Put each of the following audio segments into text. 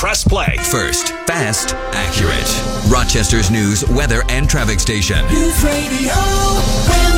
Press play. First, fast, accurate. Rochester's news, weather, and traffic station. News Radio, WHAM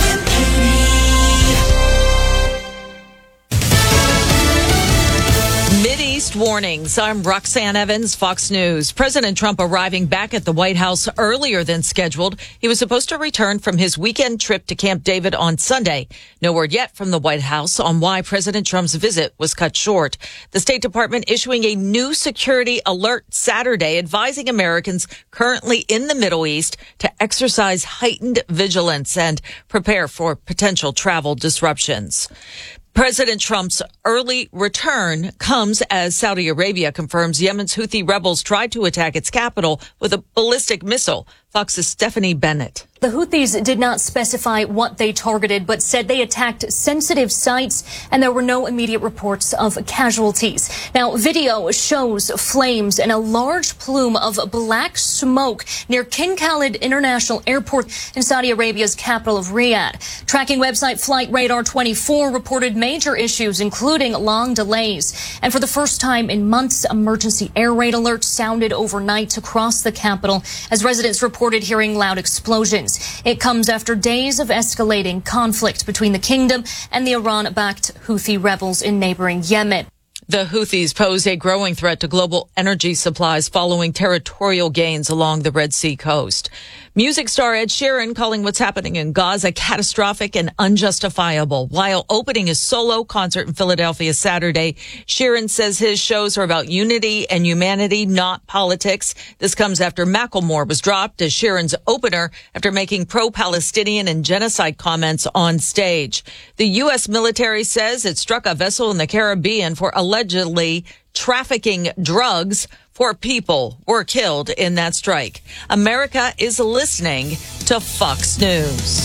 1180. Mideast warnings. I'm Roxanne Evans, Fox News. President Trump arriving back at the White House earlier than scheduled. He was supposed to return from his weekend trip to Camp David on Sunday. No word yet from the White House on why President Trump's visit was cut short. The State Department issuing a new security alert Saturday, advising Americans currently in the Middle East to exercise heightened vigilance and prepare for potential travel disruptions. President Trump's early return comes as Saudi Arabia confirms Yemen's Houthi rebels tried to attack its capital with a ballistic missile. Fox's Stephanie Bennett. The Houthis did not specify what they targeted, but said they attacked sensitive sites, and there were no immediate reports of casualties. Now, video shows flames and a large plume of black smoke near King Khalid International Airport in Saudi Arabia's capital of Riyadh. Tracking website Flight Radar 24 reported major issues, including long delays. And for the first time in months, emergency air raid alerts sounded overnight across the capital as residents reported hearing loud explosions. It comes after days of escalating conflict between the kingdom and the Iran-backed Houthi rebels in neighboring Yemen. The Houthis pose a growing threat to global energy supplies following territorial gains along the Red Sea coast. Music star Ed Sheeran calling what's happening in Gaza catastrophic and unjustifiable. While opening his solo concert in Philadelphia Saturday, Sheeran says his shows are about unity and humanity, not politics. This comes after Macklemore was dropped as Sheeran's opener after making pro-Palestinian and genocide comments on stage. The U.S. military says it struck a vessel in the Caribbean for allegedly trafficking drugs. 4 people were killed in that strike. America is listening to Fox News.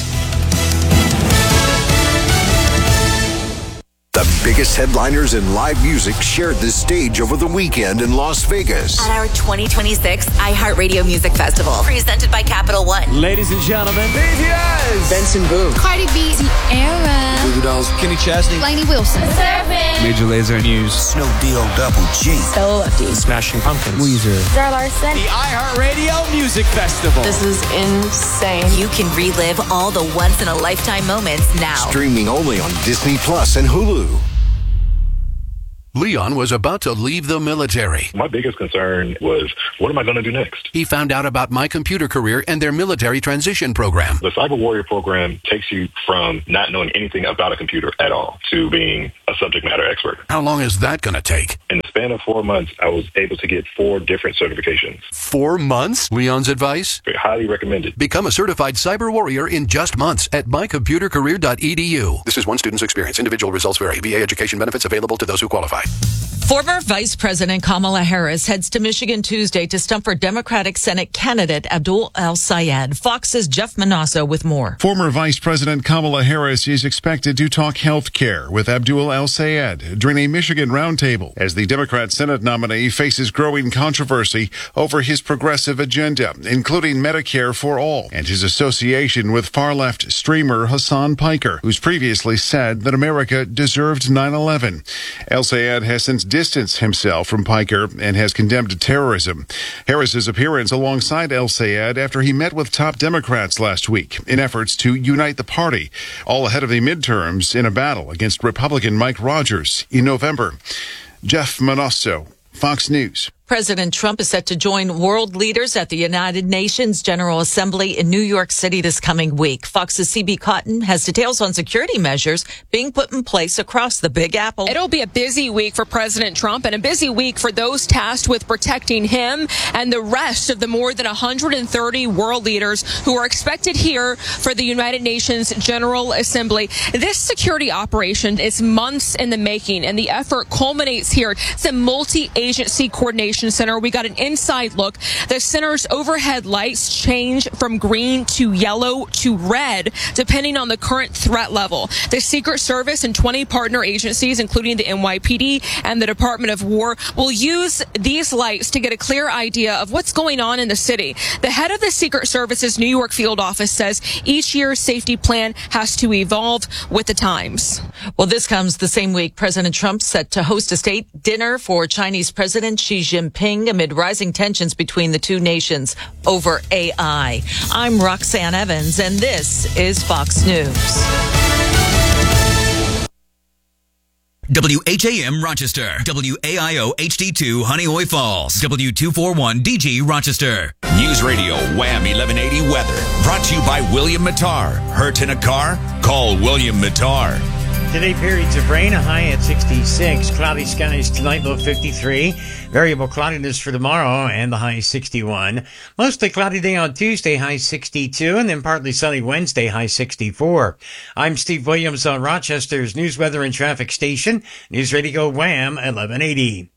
The biggest headliners in live music shared the stage over the weekend in Las Vegas. At our 2026 iHeartRadio Music Festival, presented by Capital One. Ladies and gentlemen, BTS, Benson Boone, Cardi B, Ciara, Goo Goo Dolls, Kenny Chesney, Lainey Wilson, Major Lazer, News, Snoop Double G, Solo FD, Smashing Pumpkins, Weezer, Zara Larson. The iHeartRadio Music Festival. This is insane. You can relive all the once-in-a-lifetime moments now. Streaming only on Disney Plus and Hulu. Leon was about to leave the military. My biggest concern was, what am I going to do next? He found out about My Computer Career and their military transition program. The Cyber Warrior program takes you from not knowing anything about a computer at all to being a subject matter expert. How long is that going to take? In the span of 4 months, I was able to get 4 different certifications. 4 months? Leon's advice? Highly recommended. Become a certified cyber warrior in just months at mycomputercareer.edu. This is one student's experience. Individual results vary. VA education benefits available to those who qualify. Former Vice President Kamala Harris heads to Michigan Tuesday to stump for Democratic Senate candidate Abdul El-Sayed. Fox's Jeff Manasso with more. Former Vice President Kamala Harris is expected to talk health care with Abdul El-Sayed during a Michigan roundtable as the Democrat Senate nominee faces growing controversy over his progressive agenda, including Medicare for all and his association with far-left streamer Hassan Piker, who's previously said that America deserved 9/11. El-Sayed has since distanced himself from Piker and has condemned terrorism. Harris's appearance alongside El-Sayed after he met with top Democrats last week in efforts to unite the party, all ahead of the midterms in a battle against Republican Mike Rogers in November. Jeff Manasso, Fox News. President Trump is set to join world leaders at the United Nations General Assembly in New York City this coming week. Fox's CB Cotton has details on security measures being put in place across the Big Apple. It'll be a busy week for President Trump and a busy week for those tasked with protecting him and the rest of the more than 130 world leaders who are expected here for the United Nations General Assembly. This security operation is months in the making, and the effort culminates here. It's a multi-agency coordination center. We got an inside look. The center's overhead lights change from green to yellow to red, depending on the current threat level. The Secret Service and 20 partner agencies, including the NYPD and the Department of War, will use these lights to get a clear idea of what's going on in the city. The head of the Secret Service's New York field office says each year's safety plan has to evolve with the times. Well, this comes the same week President Trump set to host a state dinner for Chinese President Xi Jinping amid rising tensions between the two nations over AI. I'm Roxanne Evans, and this is Fox News. WHAM Rochester, WAIO HD2 Honeoye Falls, W241 DG Rochester. News Radio Wham 1180 weather. Brought to you by William Mattar. Hurt in a car? Call William Mattar. Today, periods of rain, a high at 66. Cloudy skies tonight, low 53. Variable cloudiness for tomorrow, and the high 61. Mostly cloudy day on Tuesday, high 62, and then partly sunny Wednesday, high 64. I'm Steve Williams on Rochester's News, Weather, and Traffic Station, News Radio Wham 1180.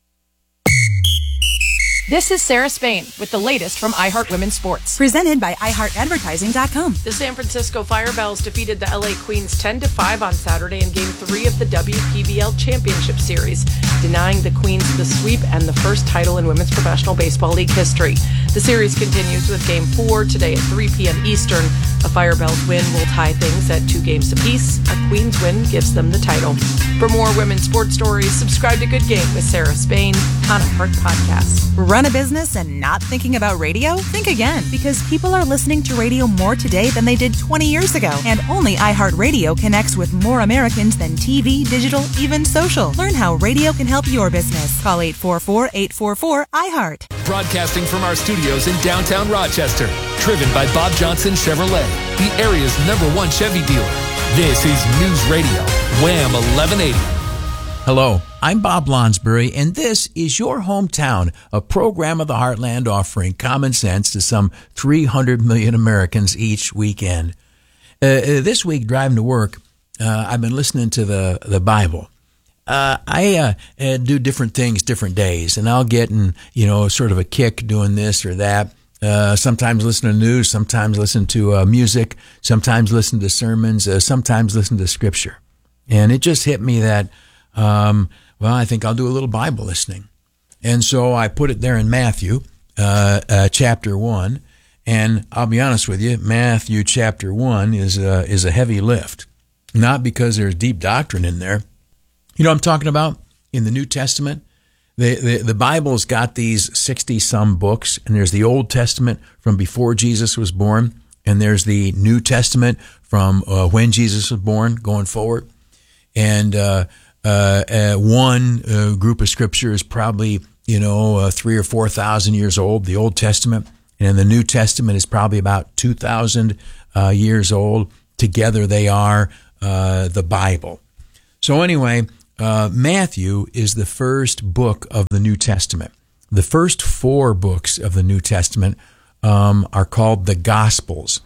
This is Sarah Spain with the latest from iHeart Women's Sports. Presented by iHeartAdvertising.com. The San Francisco Firebells defeated the LA Queens 10-5 on Saturday in Game 3 of the WPBL Championship Series, denying the Queens the sweep and the first title in Women's Professional Baseball League history. The series continues with Game 4 today at 3 p.m. Eastern. A Firebells win will tie things at 2 games apiece. A Queens win gives them the title. For more women's sports stories, subscribe to Good Game with Sarah Spain on iHeart Podcast. Run a business and not thinking about radio? Think again, because people are listening to radio more today than they did 20 years ago. And only iHeartRadio connects with more Americans than TV, digital, even social. Learn how radio can help your business. Call 844-844-iHeart. Broadcasting from our studios in downtown Rochester. Driven by Bob Johnson Chevrolet, the area's #1 Chevy dealer. This is News Radio, Wham 1180. Hello, I'm Bob Lonsbury, and this is Your Hometown, a program of the Heartland offering common sense to some 300 million Americans each weekend. This week, driving to work, I've been listening to the Bible. I do different things different days, and I'll get in, sort of a kick doing this or that. Sometimes listen to news, sometimes listen to music, sometimes listen to sermons, sometimes listen to scripture. And it just hit me that, I think I'll do a little Bible listening. And so I put it there in Matthew, chapter 1. And I'll be honest with you, Matthew chapter 1 is a heavy lift. Not because there's deep doctrine in there. You know what I'm talking about? In the New Testament, the Bible's got these 60-some books, and there's the Old Testament from before Jesus was born, and there's the New Testament from when Jesus was born, going forward. And one group of scripture is probably, 3,000 or 4,000 years old, the Old Testament, and the New Testament is probably about 2,000 years old. Together they are the Bible. So anyway, Matthew is the first book of the New Testament. The first 4 books of the New Testament are called the Gospels.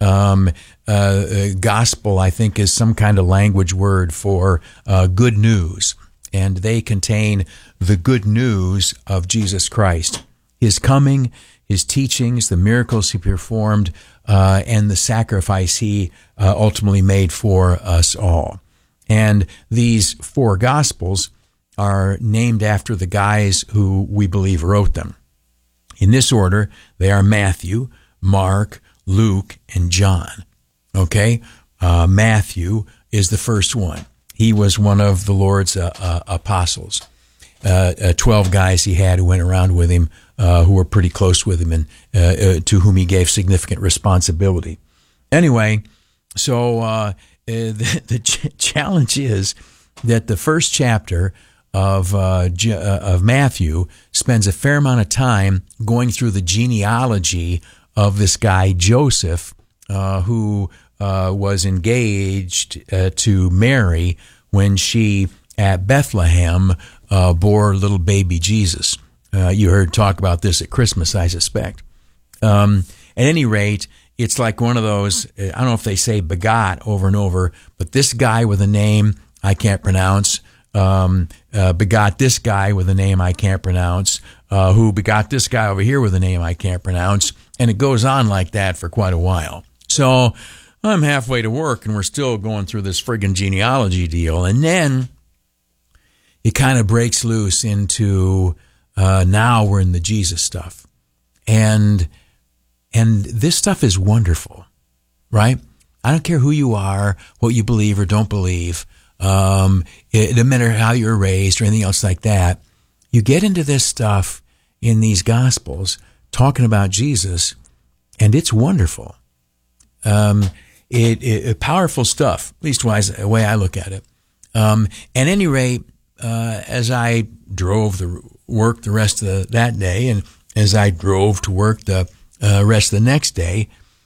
Gospel, I think, is some kind of language word for good news, and they contain the good news of Jesus Christ, his coming, his teachings, the miracles he performed, and the sacrifice he ultimately made for us all. And these 4 Gospels are named after the guys who we believe wrote them. In this order, they are Matthew, Mark, Luke, and John. Okay? Matthew is the first one. He was one of the Lord's apostles. 12 guys he had who went around with him, who were pretty close with him, and to whom he gave significant responsibility. Anyway, so the challenge is that the first chapter of Matthew spends a fair amount of time going through the genealogy of this guy Joseph, who was engaged to Mary when she at Bethlehem bore little baby Jesus. You heard talk about this at Christmas, I suspect. At any rate, it's like one of those, I don't know if they say begot over and over, but this guy with a name I can't pronounce, begot this guy with a name I can't pronounce, who begot this guy over here with a name I can't pronounce, And it goes on like that for quite a while. So I'm halfway to work and we're still going through this friggin' genealogy deal. And then it kind of breaks loose into now we're in the Jesus stuff. And this stuff is wonderful, right? I don't care who you are, what you believe or don't believe. It doesn't matter how you're raised or anything else like that. You get into this stuff in these Gospels talking about Jesus, and it's wonderful. Powerful stuff, at least the way I look at it. At any rate, as I drove to work the rest of that day, and as I drove to work the rest of the next day,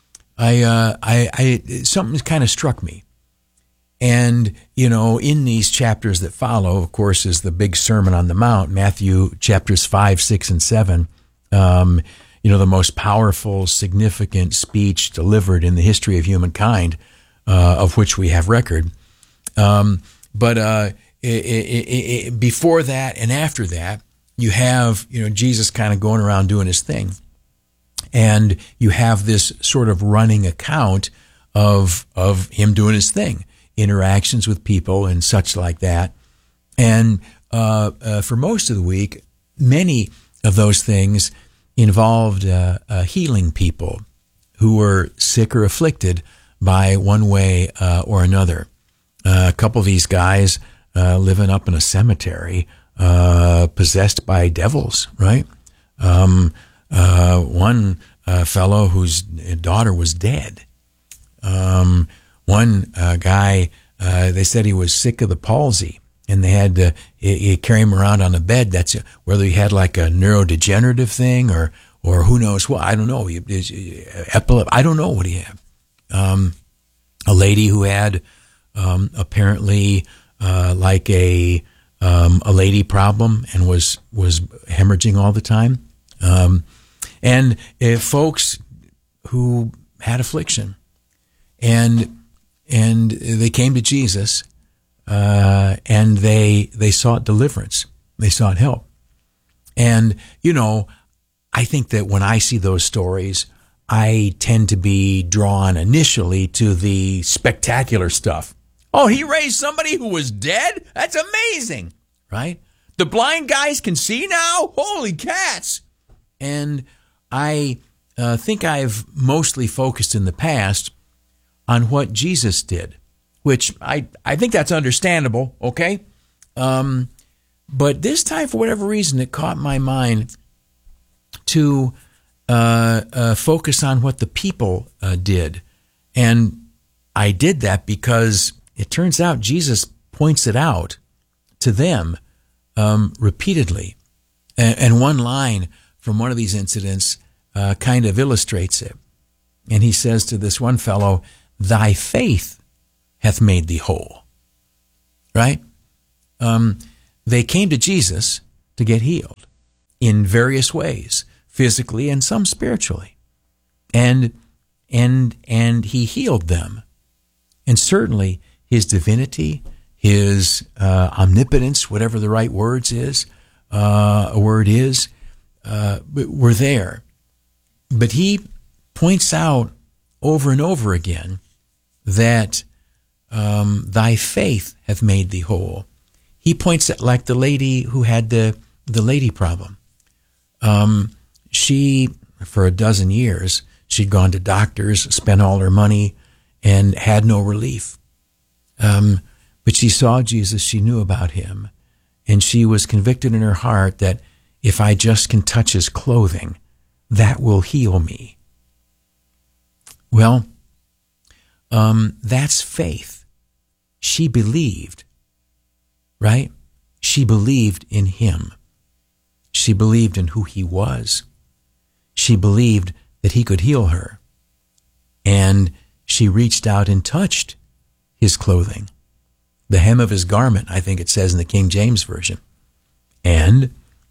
something kind of struck me. And, in these chapters that follow, of course, is the big Sermon on the Mount, Matthew chapters 5, 6, and 7. The most powerful, significant speech delivered in the history of humankind, of which we have record. But before that and after that, you have, Jesus kind of going around doing his thing. And you have this sort of running account of him doing his thing, interactions with people and such like that. And for most of the week, many of those things involved healing people who were sick or afflicted by one way or another. A couple of these guys living up in a cemetery, possessed by devils, right? One fellow whose daughter was dead. One guy, they said he was sick of the palsy, and they had to carry him around on a bed. That's whether he had like a neurodegenerative thing or who knows what. I don't know. Epilepsy. I don't know what he had. A lady who had apparently like a lady problem and was hemorrhaging all the time. And folks who had affliction, and they came to Jesus, and they sought deliverance. They sought help. And, I think that when I see those stories, I tend to be drawn initially to the spectacular stuff. Oh, he raised somebody who was dead? That's amazing, right? The blind guys can see now? Holy cats! And I think I've mostly focused in the past on what Jesus did, which I think that's understandable, okay? But this time, for whatever reason, it caught my mind to focus on what the people did. And I did that because it turns out Jesus points it out to them repeatedly. And one line from one of these incidents kind of illustrates it. And he says to this one fellow, "Thy faith hath made thee whole." Right? They came to Jesus to get healed in various ways, physically and some spiritually. And he healed them. And certainly his divinity, his omnipotence, whatever the right word is, were there. But he points out over and over again that thy faith hath made thee whole. He points at like the lady who had the lady problem. She, for 12 years, she'd gone to doctors, spent all her money, and had no relief. But she saw Jesus, she knew about him, and she was convicted in her heart that if I just can touch his clothing, that will heal me. Well, that's faith. She believed, right? She believed in him. She believed in who he was. She believed that he could heal her. And she reached out and touched his clothing, the hem of his garment, I think it says in the King James Version. And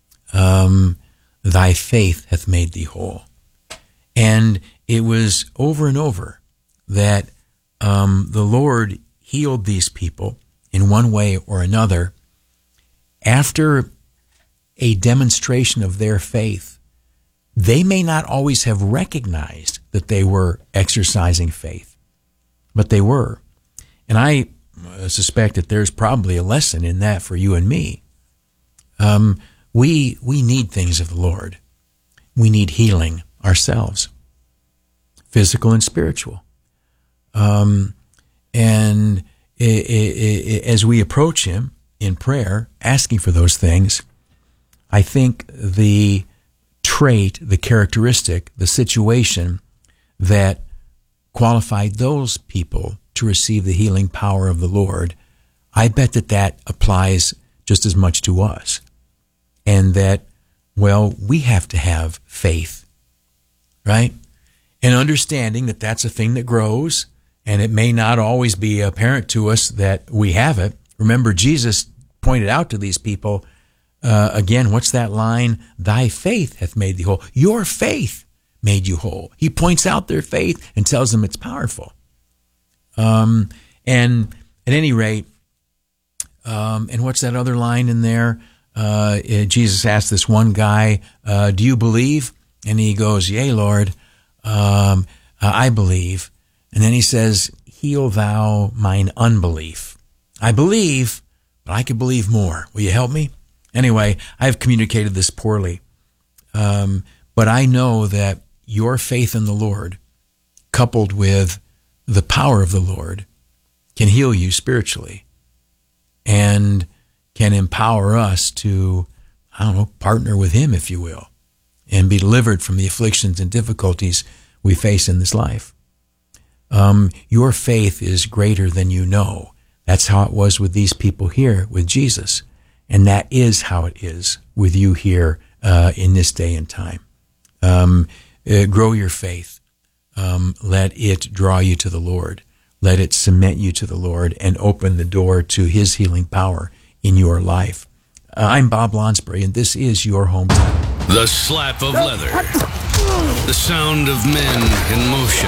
thy faith hath made thee whole. And it was over and over that the Lord healed these people in one way or another after a demonstration of their faith they may not always have recognized that they were exercising faith, but they were. And I suspect that there's probably a lesson in that for you and me. We need things of the Lord. We need healing ourselves, physical and spiritual. And as we approach Him in prayer, asking for those things, I think the trait, the characteristic, the situation that qualified those people to receive the healing power of the Lord, I bet that applies just as much to us. And that, well, we have to have faith, right? And understanding that that's a thing that grows, and it may not always be apparent to us that we have it. Remember, Jesus pointed out to these people, again, what's that line? Thy faith hath made thee whole. Your faith made you whole. He points out their faith and tells them it's powerful. And at any rate, and what's that other line in there? Jesus asked this one guy, do you believe? And he goes, yea, Lord, I believe. And then he says, heal thou mine unbelief. I believe, but I could believe more. Will you help me? Anyway, I've communicated this poorly. But I know that your faith in the Lord, coupled with the power of the Lord, can heal you spiritually and can empower us to, partner with Him, if you will, and be delivered from the afflictions and difficulties we face in this life. Your faith is greater than you know. That's how it was with these people here with Jesus. And that is how it is with you here in this day and time. Grow your faith. Let it draw you to the Lord. Let it cement you to the Lord and open the door to His healing power in your life. I'm Bob Lonsbury, and this is your hometown. The slap of leather. The sound of men in motion.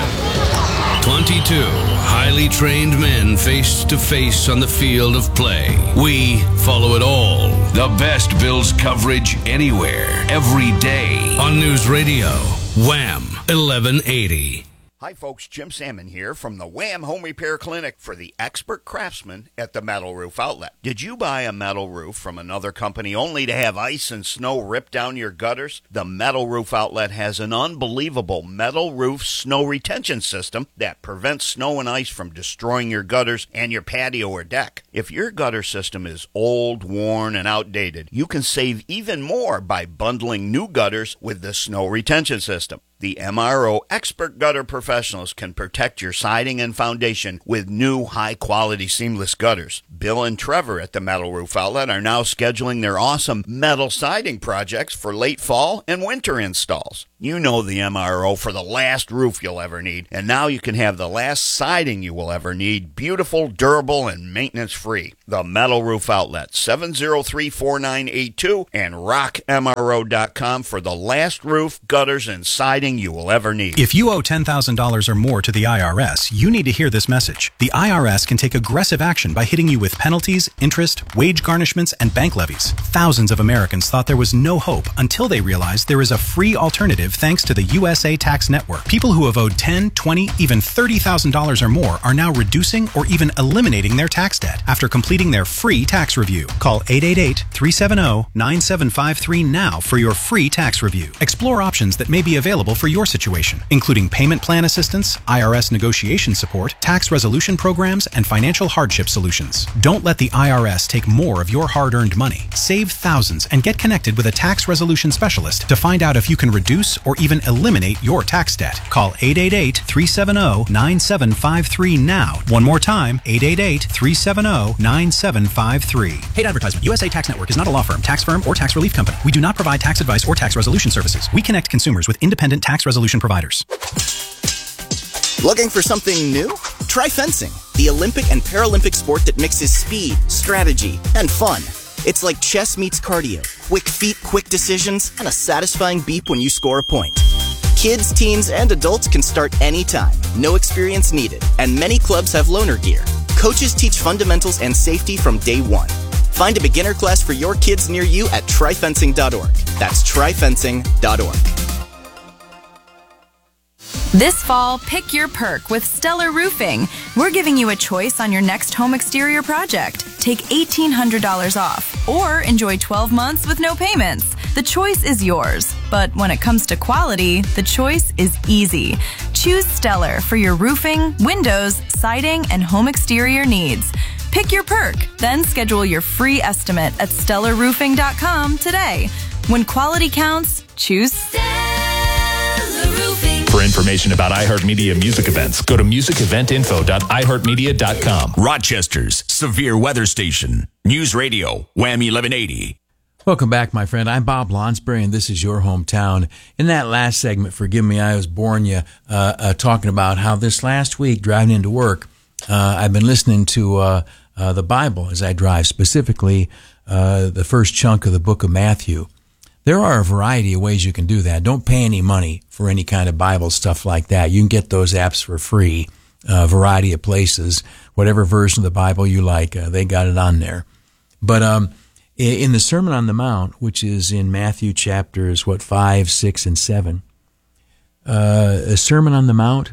22 highly trained men face to face on the field of play. We follow it all. The best Bills coverage anywhere, every day. On News Radio, Wham 1180. Hi folks, Jim Salmon here from the Wham Home Repair Clinic for the expert craftsman at the Metal Roof Outlet. Did you buy a metal roof from another company only to have ice and snow rip down your gutters? The Metal Roof Outlet has an unbelievable metal roof snow retention system that prevents snow and ice from destroying your gutters and your patio or deck. If your gutter system is old, worn, and outdated, you can save even more by bundling new gutters with the snow retention system. The MRO Expert Gutter Professionals can protect your siding and foundation with new high-quality seamless gutters. Bill and Trevor at the Metal Roof Outlet are now scheduling their awesome metal siding projects for late fall and winter installs. You know the MRO for the last roof you'll ever need, and now you can have the last siding you will ever need, beautiful, durable, and maintenance-free. The Metal Roof Outlet, 703-4982, and rockmro.com for the last roof, gutters, and siding you will ever need. If you owe $10,000 or more to the IRS, you need to hear this message. The IRS can take aggressive action by hitting you with penalties, interest, wage garnishments, and bank levies. Thousands of Americans thought there was no hope until they realized there is a free alternative thanks to the USA Tax Network. People who have owed $10,000, $20,000, even $30,000 or more are now reducing or even eliminating their tax debt after completing their free tax review. Call 888-370-9753 now for your free tax review. Explore options that may be available for your situation, including payment plan assistance, IRS negotiation support, tax resolution programs, and financial hardship solutions. Don't let the IRS take more of your hard-earned money. Save thousands and get connected with a tax resolution specialist to find out if you can reduce or even eliminate your tax debt. Call 888-370-9753 now. One more time, 888-370-9753. Paid advertisement. USA Tax Network is not a law firm, tax firm, or tax relief company. We do not provide tax advice or tax resolution services. We connect consumers with independent tax resolution providers. Looking for something new? Try fencing, the Olympic and Paralympic sport that mixes speed, strategy, and fun. It's like chess meets cardio. Quick feet, quick decisions, and a satisfying beep when you score a point. Kids, teens, and adults can start anytime. No experience needed. And many clubs have loaner gear. Coaches teach fundamentals and safety from day one. Find a beginner class for your kids near you at tryfencing.org. That's tryfencing.org. This fall, pick your perk with Stellar Roofing. We're giving you a choice on your next home exterior project. Take $1,800 off or enjoy 12 months with no payments. The choice is yours. But when it comes to quality, the choice is easy. Choose Stellar for your roofing, windows, siding, and home exterior needs. Pick your perk, then schedule your free estimate at StellarRoofing.com today. When quality counts, choose Stellar Roofing. For information about iHeartMedia music events, go to musiceventinfo.iheartmedia.com. Rochester's severe weather station. News Radio, Wham 1180. Welcome back, my friend. I'm Bob Lonsberry, and this is your hometown. In that last segment, forgive me, I was boring you, talking about how this last week, driving into work, I've been listening to the Bible as I drive, specifically the first chunk of the book of Matthew. There are a variety of ways you can do that. Don't pay any money for any kind of Bible stuff like that. You can get those apps for free, a variety of places. Whatever version of the Bible you like, they got it on there. But in the Sermon on the Mount, which is in Matthew chapters 5, 6, and 7, a Sermon on the Mount,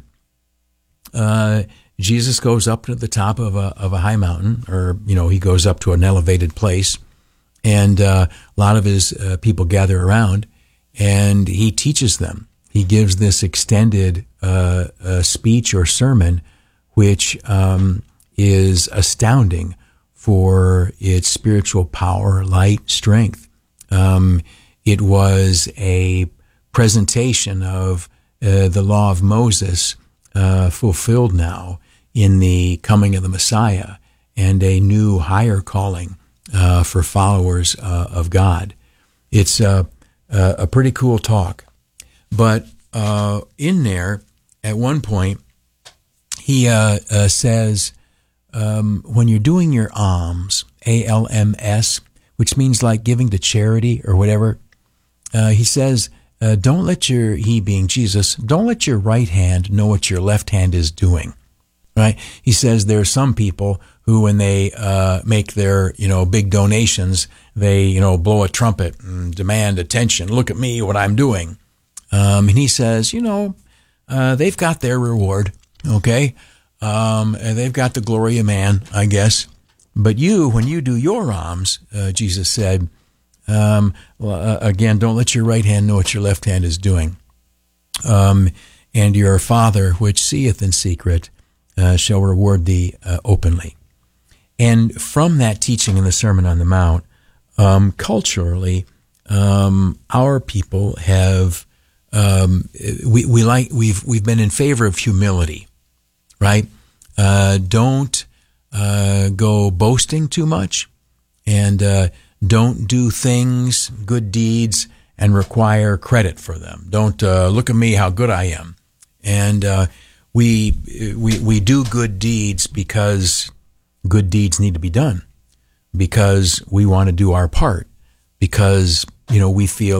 Jesus goes up to the top of a high mountain, or he goes up to an elevated place. And a lot of his people gather around, and he teaches them. He gives this extended speech or sermon, which is astounding for its spiritual power, light, strength. It was a presentation of the law of Moses fulfilled now in the coming of the Messiah, and a new higher calling for followers of God. It's a pretty cool talk. But in there, at one point, he says, when you're doing your alms, ALMS, which means like giving to charity or whatever, he says, don't let he being Jesus, don't let your right hand know what your left hand is doing. Right? He says there are some people who, when they make their big donations, they blow a trumpet and demand attention. Look at me, what I'm doing. And he says, they've got their reward. Okay, they've got the glory of man, I guess. But you, when you do your alms, Jesus said, again, don't let your right hand know what your left hand is doing. And your Father, which seeth in secret, shall reward thee openly. And from that teaching in the Sermon on the Mount, culturally, our people have we've been in favor of humility, right? Don't go boasting too much, and don't do things, good deeds, and require credit for them. Don't look at me, how good I am. And we do good deeds because good deeds need to be done, because we want to do our part, because we feel